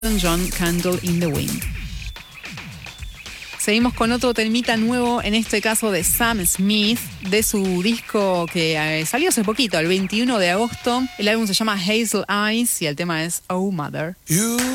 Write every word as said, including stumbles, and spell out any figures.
John, Candle in the Wind. Seguimos con otro temita nuevo, en este caso de Sam Smith, de su disco que eh, salió hace poquito, el veintiuno de agosto. El álbum se llama Hazel Eyes y el tema es Oh Mother. You